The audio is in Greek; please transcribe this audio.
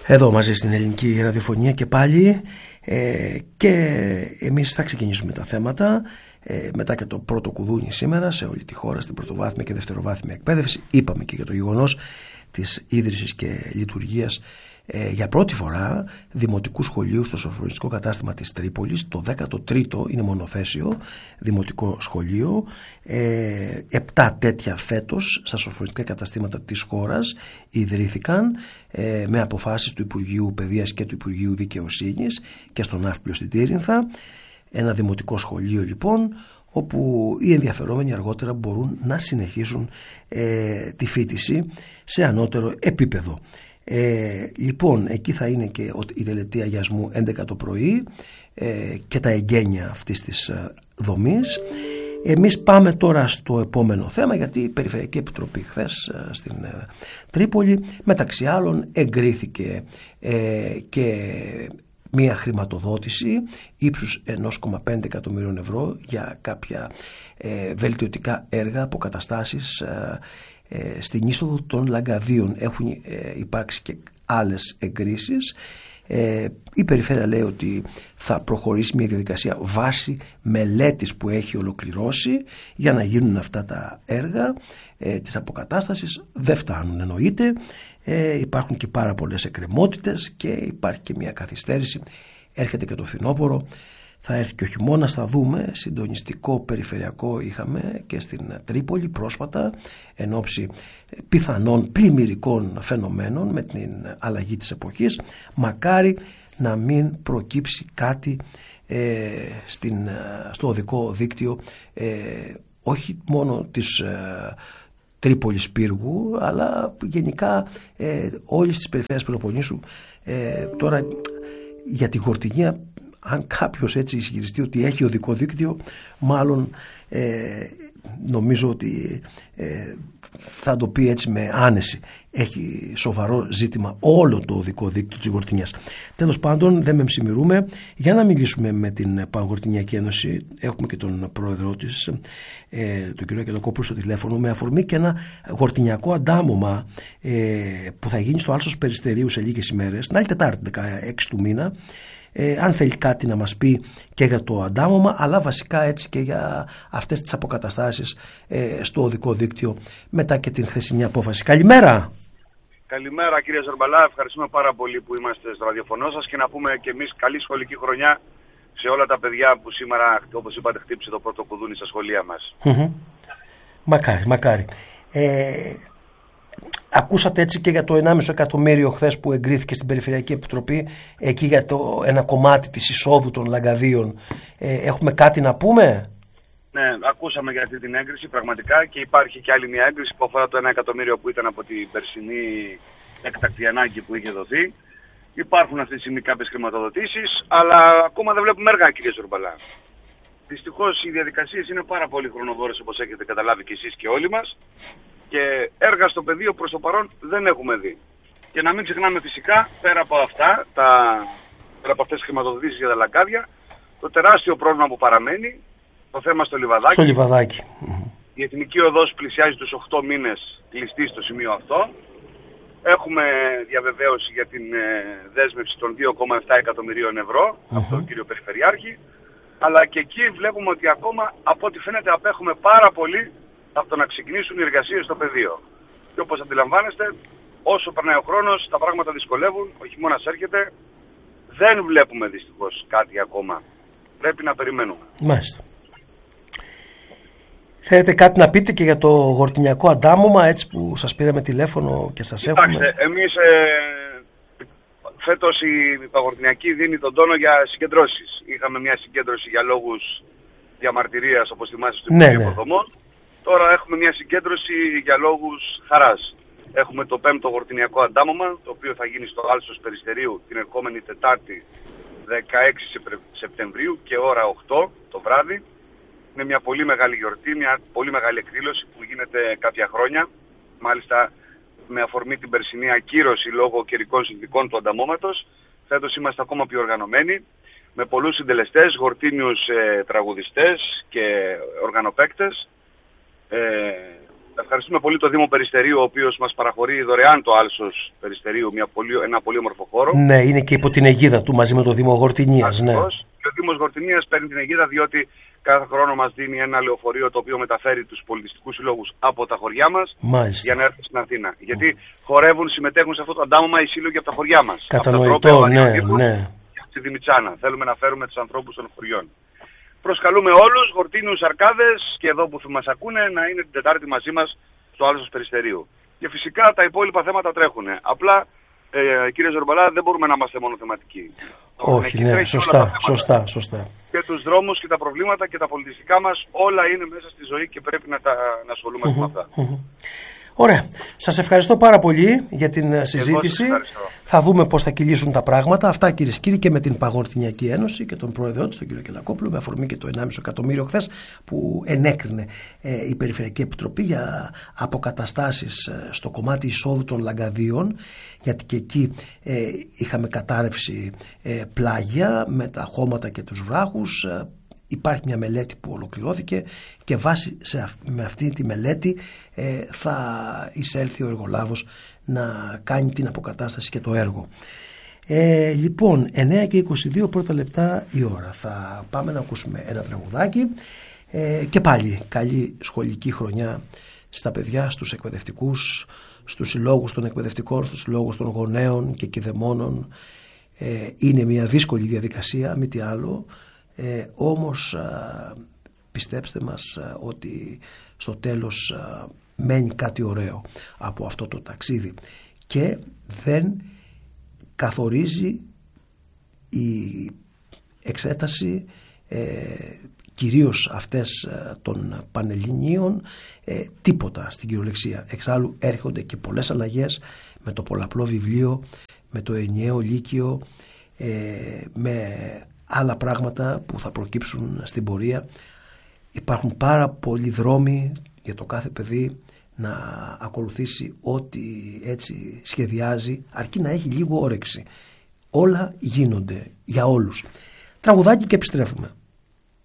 Εδώ μαζί στην Ελληνική Ραδιοφωνία και πάλι και εμείς θα ξεκινήσουμε τα θέματα μετά και το πρώτο κουδούνι σήμερα σε όλη τη χώρα στην πρωτοβάθμια και δευτεροβάθμια εκπαίδευση. Είπαμε και για το γεγονός της ίδρυσης και λειτουργίας για πρώτη φορά δημοτικού σχολείου στο σοφρονιστικό κατάστημα της Τρίπολης, το 13ο, είναι μονοθέσιο δημοτικό σχολείο, 7 τέτοια φέτος στα σοφρονιστικά καταστήματα της χώρας ιδρύθηκαν με αποφάσεις του Υπουργείου Παιδείας και του Υπουργείου Δικαιοσύνης και στον Ναύπλιο στην Τύρινθα. Ένα δημοτικό σχολείο λοιπόν όπου οι ενδιαφερόμενοι αργότερα μπορούν να συνεχίσουν τη φοιτηση σε ανώτερο επίπεδο. Λοιπόν, εκεί θα είναι και η τελετή αγιασμού 11 το πρωί και τα εγγένεια αυτής της δομής. Εμείς πάμε τώρα στο επόμενο θέμα, γιατί η Περιφερειακή Επιτροπή χθες στην Τρίπολη μεταξύ άλλων εγκρίθηκε και μία χρηματοδότηση ύψους 1,5 εκατομμυρίων ευρώ για κάποια βελτιωτικά έργα, αποκαταστάσεις στην είσοδο των Λαγκαδίων. Έχουν υπάρξει και άλλες εγκρίσεις. Η Περιφέρεια λέει ότι θα προχωρήσει μια διαδικασία βάση μελέτης που έχει ολοκληρώσει για να γίνουν αυτά τα έργα της αποκατάστασης. Δεν φτάνουν, εννοείται. Υπάρχουν και πάρα πολλές εκκρεμότητες και υπάρχει και μια καθυστέρηση. Έρχεται και το φθινόπωρο, θα έρθει και ο χειμώνας, θα δούμε. Συντονιστικό περιφερειακό είχαμε και στην Τρίπολη πρόσφατα εν ώψη πιθανών πλημμυρικών φαινομένων με την αλλαγή της εποχής. Μακάρι να μην προκύψει κάτι στο οδικό δίκτυο όχι μόνο της Τρίπολης Πύργου αλλά γενικά όλης της περιφέρειας Πελοποννήσου. Τώρα για τη Γορτινία, αν κάποιος έτσι ισχυριστεί ότι έχει οδικό δίκτυο, μάλλον νομίζω ότι θα το πει έτσι με άνεση. Έχει σοβαρό ζήτημα όλο το οδικό δίκτυο της Γορτινιάς. Τέλος πάντων, δεν με ψημιρούμε. Για να μιλήσουμε με την Πανγορτινιακή Ένωση, έχουμε και τον πρόεδρό της, τον κύριο Κεντοκόπουλο, στο τηλέφωνο, με αφορμή και ένα γορτινιακό αντάμωμα που θα γίνει στο Άλσος Περιστερίου σε λίγες ημέρες, την άλλη Τετάρτη, 16 του μήνα. Αν θέλει κάτι να μας πει και για το αντάμωμα, αλλά βασικά έτσι και για αυτές τις αποκαταστάσεις στο οδικό δίκτυο μετά και την χθεσινή απόφαση. Καλημέρα. Καλημέρα κύριε Ζορμπαλά, ευχαριστούμε πάρα πολύ που είμαστε στο ραδιοφωνό σας και να πούμε και εμείς καλή σχολική χρονιά σε όλα τα παιδιά που σήμερα, όπως είπατε, χτύπησε το πρώτο κουδούνι στα σχολεία μας. Μακάρι, μακάρι. Ακούσατε έτσι και για το 1,5 εκατομμύριο χθες που εγκρίθηκε στην Περιφερειακή Επιτροπή εκεί για ένα κομμάτι της εισόδου των Λαγκαδίων. Έχουμε κάτι να πούμε? Ναι, ακούσαμε για αυτή την έγκριση πραγματικά και υπάρχει και άλλη μια έγκριση που αφορά το 1 εκατομμύριο που ήταν από την περσινή έκτακτη ανάγκη που είχε δοθεί. Υπάρχουν αυτή τη στιγμή κάποιες χρηματοδοτήσεις, αλλά ακόμα δεν βλέπουμε έργα, κύριε Ζορμπαλά. Δυστυχώς οι διαδικασίες είναι πάρα πολύ χρονοβόρες, όπως έχετε καταλάβει και εσείς και όλοι μας. Και έργα στο πεδίο προς το παρόν δεν έχουμε δει. Και να μην ξεχνάμε φυσικά, πέρα από αυτές τις χρηματοδοτήσεις για τα λαγκάδια, το τεράστιο πρόβλημα που παραμένει, το θέμα στο Λιβαδάκι. Στο Λιβαδάκι. Η Εθνική Οδός πλησιάζει τους 8 μήνες κλειστή στο σημείο αυτό. Έχουμε διαβεβαίωση για την δέσμευση των 2,7 εκατομμυρίων ευρώ από τον κύριο Περιφερειάρχη. Αλλά και εκεί βλέπουμε ότι ακόμα, από ό,τι φαίνεται, απέχουμε πάρα πολύ από το να ξεκινήσουν οι εργασίες στο πεδίο. Και όπως αντιλαμβάνεστε, όσο περνάει ο χρόνος, τα πράγματα δυσκολεύουν, ο χειμώνας έρχεται. Δεν βλέπουμε δυστυχώς κάτι ακόμα. Πρέπει να περιμένουμε. Μάλιστα. Θέλετε κάτι να πείτε και για το γορτινιακό αντάμωμα, έτσι που σας πήραμε τηλέφωνο και σας έχουμε? Κοιτάξτε, εμείς φέτος η Παγορτινιακή δίνει τον τόνο για συγκεντρώσεις. Είχαμε μια συγκέντρωση για λόγους διαμαρτυρίας, όπως θυμάστε, στο Υπουργείο Υποδομών. Τώρα έχουμε μια συγκέντρωση για λόγους χαράς. Έχουμε το 5ο γορτινιακό αντάμωμα, το οποίο θα γίνει στο Άλσος Περιστερίου την ερχόμενη Τετάρτη 16 Σεπτεμβρίου και ώρα 8 το βράδυ. Είναι μια πολύ μεγάλη γιορτή, μια πολύ μεγάλη εκδήλωση που γίνεται κάποια χρόνια. Μάλιστα με αφορμή την περσινή ακύρωση λόγω καιρικών συνθηκών του ανταμώματος. Φέτος είμαστε ακόμα πιο οργανωμένοι, με πολλούς συντελεστές, γορτίνιους τραγουδιστές και οργανοπαίκτες. Ευχαριστούμε πολύ το Δήμο Περιστερίου, ο οποίος μας παραχωρεί δωρεάν το άλσος Περιστερίου, ένα πολύ όμορφο χώρο. Ναι, είναι και υπό την αιγίδα του μαζί με το Δήμο Γορτινίας. Ναι. Και ο Δήμος Γορτινίας παίρνει την αιγίδα διότι κάθε χρόνο μας δίνει ένα λεωφορείο το οποίο μεταφέρει τους πολιτιστικούς συλλόγους από τα χωριά μας για να έρθουν στην Αθήνα. Γιατί χορεύουν, συμμετέχουν σε αυτό το αντάμωμα οι σύλλογοι από τα χωριά μας. Κατανοητό, ναι. Στη Δημητσάνα. Θέλουμε να φέρουμε τους ανθρώπους των χωριών. Προσκαλούμε όλους, Γορτίνιους, Αρκάδες και εδώ που μας ακούνε να είναι την Τετάρτη μαζί μας στο άλσος Περιστερίου. Και φυσικά τα υπόλοιπα θέματα τρέχουν. Απλά, κύριε Ζορμπαλά, δεν μπορούμε να είμαστε μόνο θεματικοί. Όχι, ναι, σωστά. Και τους δρόμους και τα προβλήματα και τα πολιτιστικά μας όλα είναι μέσα στη ζωή και πρέπει να ασχολούμαστε με αυτά. Ωραία. Σας ευχαριστώ πάρα πολύ για την συζήτηση. Θα δούμε πώς θα κυλήσουν τα πράγματα. Αυτά, κυρίες και κύριοι, και με την Παγορτινιακή Ένωση και τον πρόεδρό της, τον κύριο Κελακόπουλο, με αφορμή και το 1,5 εκατομμύριο χθες που ενέκρινε η Περιφερειακή Επιτροπή για αποκαταστάσεις στο κομμάτι εισόδου των Λαγκαδίων, γιατί και εκεί είχαμε κατάρρευση πλάγια με τα χώματα και τους βράχους. Υπάρχει μια μελέτη που ολοκληρώθηκε και βάσει με αυτή τη μελέτη θα εισέλθει ο εργολάβος να κάνει την αποκατάσταση και το έργο. Λοιπόν, 9 και 22 πρώτα λεπτά η ώρα. Θα πάμε να ακούσουμε ένα τραγουδάκι και πάλι καλή σχολική χρονιά στα παιδιά, στους εκπαιδευτικούς, στους συλλόγους των εκπαιδευτικών, στους συλλόγους των γονέων και κηδεμόνων. Είναι μια δύσκολη διαδικασία, μη τι άλλο. Όμως πιστέψτε μας ότι στο τέλος μένει κάτι ωραίο από αυτό το ταξίδι και δεν καθορίζει η εξέταση κυρίως αυτές των Πανελληνίων τίποτα στην κυριολεξία. Εξάλλου έρχονται και πολλές αλλαγές με το πολλαπλό βιβλίο, με το ενιαίο λύκειο, με άλλα πράγματα που θα προκύψουν στην πορεία. Υπάρχουν πάρα πολλοί δρόμοι για το κάθε παιδί να ακολουθήσει ό,τι έτσι σχεδιάζει, αρκεί να έχει λίγο όρεξη. Όλα γίνονται για όλους. Τραγουδάκι και επιστρέφουμε.